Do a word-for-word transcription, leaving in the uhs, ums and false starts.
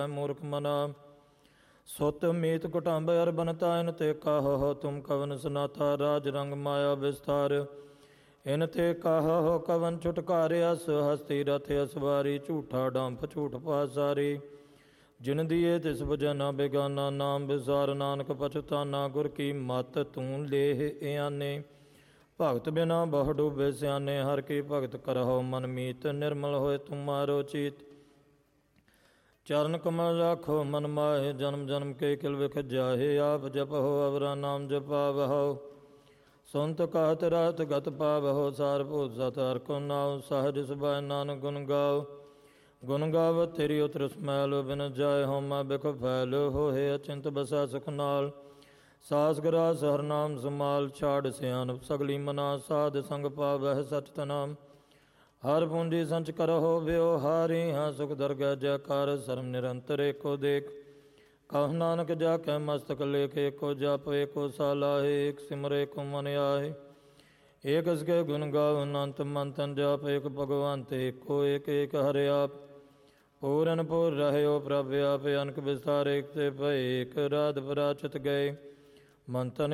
ਮੂਰਖ ਮਨਾ। ਸੁਤ ਮੀਤ ਕੁਟੰਬ ਅਰਬਨ ਤਾਇਨ ਤੇ ਕਾਹੋ ਤੁਮ ਕਵਨ ਸਨਾਥਾ ਰਾਜ ਰੰਗ ਮਾਇਆ ਵਿਸਥਾਰ। ਇਨ ਤੇ ਕਾਹੋ ਕਵਨ ਛੁਟਕਾਰਿਆਸ ਹਸਤੀ ਰਥ ਅਸਵਾਰੀ ਝੂਠਾ ਡੰਫ ਝੂਠ ਪਾਸਾਰੀ। ਜਿਨ ਦੀਏ ਤਿਸ ਬਜਨਾ ਬੇਗਾਨਾ ਨਾਮ ਵਿਸਾਰ ਨਾਨਕ ਪਛਤਾਨਾ। ਗੁਰ ਕੀ ਮਤ ਤੂੰ ਲੇਹ ਇਆਨੇ ਭਗਤ ਬਿਨਾ ਬਹੁ ਡੂਬੇ ਸਿਆਨੇ। ਹਰ ਕੀ ਭਗਤ ਕਰਹੁ ਮਨ ਮੀਤ ਨਿਰਮਲ ਹੋਏ ਤੁਮਾਰੋ ਚੀਤ। ਚਰਨ ਕਮਲ ਰਾਖੋ ਮਨ ਮਾਹੇ ਜਨਮ ਜਨਮ ਕੇ ਕਿਲ ਵਿਖ ਜਾਹੇ। ਆਪ ਜਪਹੁ ਅਵਰਾ ਨਾਮ ਜਪਾਵਹੁ ਸੁਨਤ ਕਾਹਤ ਰਾਤ ਗਤ ਪਾਵਹੁ। ਸਾਰ ਭੂਤ ਸਤ ਹਰਿ ਕੋ ਨਾਉ ਸਹਜ ਸੁਭਾਇ ਨਾਨਕ ਗੁਣ ਗਾਓ। ਗੁਣ ਗਾਵ ਤੇਰੀ ਉਤਰ ਸਮੈਲ ਬਿਨ ਜਾਏ ਹੋਮਾ ਬਿਖ ਫੈਲ। ਹੋਏ ਅਚਿੰਤ ਬਸਾ ਸੁਖ ਨਾਲ ਸਾਸ ਗਰਾਸ ਹਰ ਨਾਮ ਸਮਾਲ। ਛਾੜ ਸਿਆਣਪ ਸਗਲੀ ਮਨਾ ਸਾਧ ਸੰਗ ਪਾਵਹਿ ਸਚ ਤਨਾਮ। ਹਰ ਪੂੰਜੀ ਸੰਚ ਕਰਹੁ ਵਿਵਹਾਰੀ ਹਾਂ ਸੁਖ ਦਰਗਹਿ ਜੈਕਾਰ। ਸਰਮ ਨਿਰੰਤਰ ਏਕੋ ਦੇਖ ਕਹੁ ਨਾਨਕ ਜਾ ਕੈ ਮਸਤਕ ਲੇਖ। ਏਕੋ ਜਪ ਏਕੋ ਸਾਲਾਹੇ ਏਕ ਸਿਮਰ ਏਕੋ ਮਨ ਆਏ। ਏਕ ਅਸਕੇ ਗੁਣ ਗਾਵ ਅਨੰਤ ਮੰਤਨ ਜਾਪ। ਏਕ ਭਗਵੰਤ ਏਕੋ ਏਕ ਏਕ ਹਰਿ ਆਪ। ਪੂਰਨ ਪੂਰ ਰਹਿਓ ਪ੍ਰਭ ਆਪ ਅਨਕ ਵਿਸਥਾਰ। ਏਕ ਤੇ ਭਏ ਏਕ ਰਾਤ ਪਰਾਚਿਤ ਗਏ ਮੰਤਨ